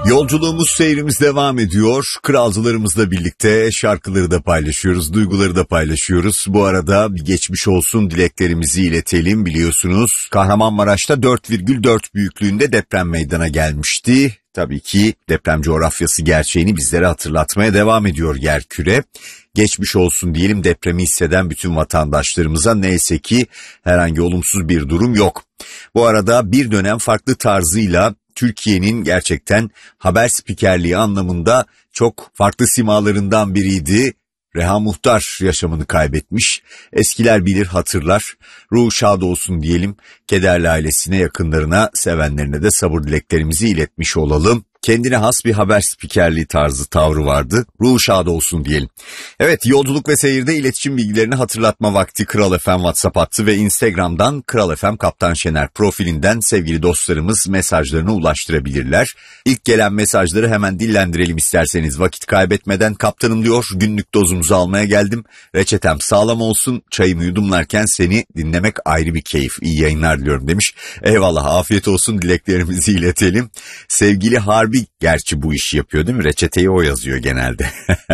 Yolculuğumuz, seyrimiz devam ediyor. Kralcılarımızla birlikte şarkıları da paylaşıyoruz, duyguları da paylaşıyoruz. Bu arada bir geçmiş olsun dileklerimizi iletelim. Biliyorsunuz Kahramanmaraş'ta 4,4 büyüklüğünde deprem meydana gelmişti. Tabii ki deprem coğrafyası gerçeğini bizlere hatırlatmaya devam ediyor yerküre. Geçmiş olsun diyelim depremi hisseden bütün vatandaşlarımıza, neyse ki herhangi olumsuz bir durum yok. Bu arada bir dönem farklı tarzıyla Türkiye'nin gerçekten haber spikerliği anlamında çok farklı simalarından biriydi. Reha Muhtar yaşamını kaybetmiş. Eskiler bilir, hatırlar. Ruhu şad olsun diyelim. Kederli ailesine, yakınlarına, sevenlerine de sabır dileklerimizi iletmiş olalım. Kendine has bir haber spikerliği tarzı, tavrı vardı. Ruhu şad olsun diyelim. Evet, yolculuk ve seyirde iletişim bilgilerini hatırlatma vakti. Kral FM WhatsApp hattı ve Instagram'dan Kral FM Kaptan Şener profilinden sevgili dostlarımız mesajlarını ulaştırabilirler. İlk gelen mesajları hemen dillendirelim isterseniz vakit kaybetmeden. Kaptanım diyor, günlük dozumuzu almaya geldim. Reçetem sağlam olsun, çayımı yudumlarken seni dinlemek ayrı bir keyif. İyi yayınlar diliyorum demiş. Eyvallah, afiyet olsun, dileklerimizi iletelim. Sevgili Harbi gerçi bu işi yapıyor değil mi? Reçeteyi o yazıyor genelde.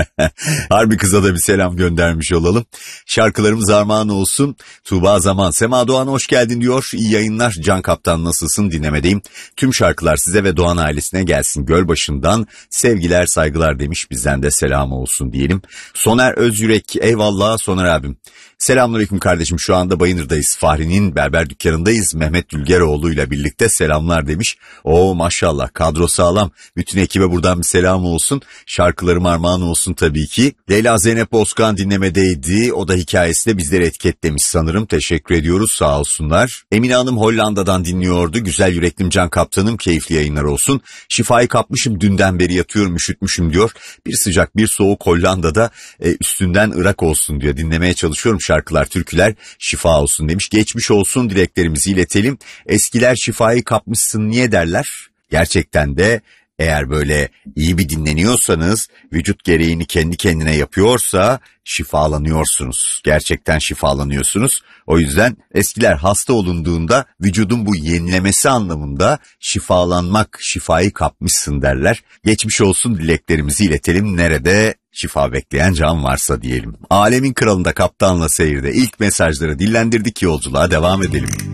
Harbi kıza da bir selam göndermiş olalım. Şarkılarımız armağan olsun. Tuğba Zaman, Sema Doğan hoş geldin diyor. İyi yayınlar. Can Kaptan nasılsın? Dinlemedeyim. Tüm şarkılar size ve Doğan ailesine gelsin. Gölbaşı'ndan sevgiler, saygılar demiş. Bizden de selam olsun diyelim. Soner Özyürek, eyvallah Soner abim. Selamünaleyküm kardeşim, şu anda Bayındır'dayız. Fahri'nin berber dükkanındayız. Mehmet Dülgeroğlu ile birlikte selamlar demiş. Oo maşallah, kadro sağlam. Bütün ekibe buradan bir selam olsun. Şarkılarım armağan olsun tabii ki. Leyla Zeynep Bozkan dinlemedeydi. O da hikayesinde bizleri etiketlemiş sanırım. Teşekkür ediyoruz, sağ olsunlar. Emine Hanım Hollanda'dan dinliyordu. Güzel yüreklim Can Kaptanım, keyifli yayınlar olsun. Şifayı kapmışım, dünden beri yatıyorum, üşütmüşüm diyor. Bir sıcak bir soğuk Hollanda'da, üstünden Irak olsun diyor. Dinlemeye çalışıyorum şarkılar, türküler, şifa olsun demiş. Geçmiş olsun dileklerimizi iletelim. Eskiler şifayı kapmışsın niye derler? Gerçekten de eğer böyle iyi bir dinleniyorsanız, vücut gereğini kendi kendine yapıyorsa şifalanıyorsunuz. Gerçekten şifalanıyorsunuz. O yüzden eskiler hasta olunduğunda vücudun bu yenilemesi anlamında şifalanmak, şifayı kapmışsın derler. Geçmiş olsun dileklerimizi iletelim. Nerede şifa bekleyen can varsa diyelim. Alemin Kralı'nda Kaptanla Seyir'de ilk mesajları dillendirdik, yolculuğa devam edelim.